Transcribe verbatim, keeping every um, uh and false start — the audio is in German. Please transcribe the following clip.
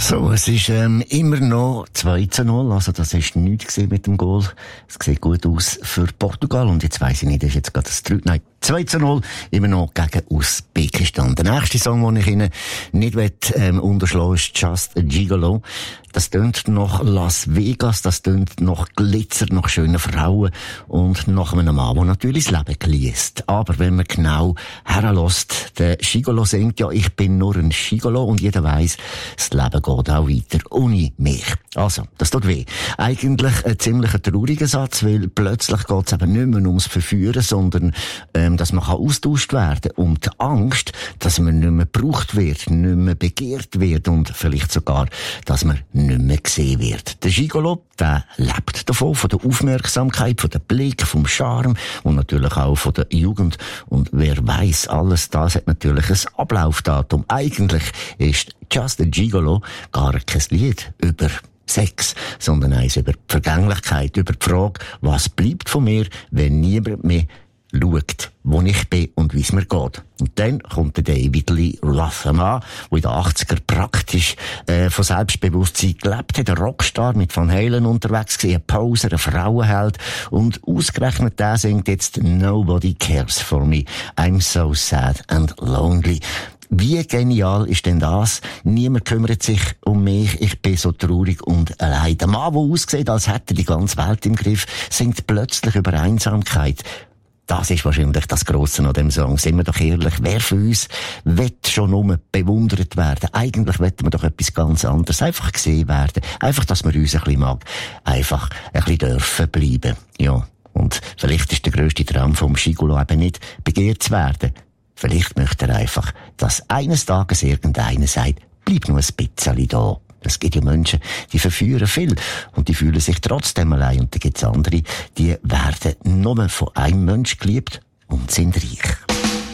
So, es ist ähm, immer noch zwei zu null, also das ist nichts mit dem Goal. Es sieht gut aus für Portugal und jetzt weiss ich nicht, das ist jetzt gerade das drei, nein, zwei zu null, immer noch gegen Usbekistan. Der nächste Song, den ich Ihnen nicht will, ähm, unterschlagen, ist Just a Gigolo. Das tönt nach Las Vegas, das tönt nach Glitzer, nach schönen Frauen und nach einem Mann, der natürlich das Leben geliest. Aber wenn man genau herlässt, der Gigolo singt ja, ich bin nur ein Gigolo und jeder weiss, das Leben geht auch weiter ohne mich. Also, das tut weh. Eigentlich ein ziemlich trauriger Satz, weil plötzlich geht es eben nicht mehr ums Verführen, sondern ähm, dass man kann austauscht werden und die Angst, dass man nicht mehr gebraucht wird, nicht mehr begehrt wird und vielleicht sogar, dass man nicht mehr gesehen wird. Der Gigolo, der lebt davon, von der Aufmerksamkeit, von dem Blick, vom Charme und natürlich auch von der Jugend. Und wer weiss, alles das hat natürlich ein Ablaufdatum. Eigentlich ist Just a Gigolo gar kein Lied über Sex, sondern eins über die Vergänglichkeit, über die Frage, was bleibt von mir, wenn niemand mehr schaut, wo ich bin und wie es mir geht. Und dann kommt der David Lee Roth, ein Mann, der in den achtziger praktisch äh, von Selbstbewusstsein gelebt hat, ein Rockstar mit Van Halen unterwegs gewesen, ein Poser, ein Frauenheld und ausgerechnet der singt jetzt Nobody Cares for Me, I'm so sad and lonely. Wie genial ist denn das? Niemand kümmert sich um mich, ich bin so traurig und allein. Der Mann, der aussieht, als hätte er die ganze Welt im Griff, singt plötzlich über Einsamkeit. Das ist wahrscheinlich das Grosse an dem Song. Sind wir doch ehrlich, wer von uns will schon nur bewundert werden? Eigentlich wollen wir doch etwas ganz anderes. Einfach gesehen werden. Einfach, dass man uns ein bisschen mag. Einfach ein bisschen dürfen bleiben. Ja. Und vielleicht ist der grösste Traum vom Gigolo eben nicht, begehrt zu werden. Vielleicht möchte er einfach, dass eines Tages irgendeiner sagt, bleib nur ein bisschen da. Es gibt ja Menschen, die verführen viel und die fühlen sich trotzdem allein. Und da gibt es andere, die werden nur von einem Menschen geliebt und sind reich.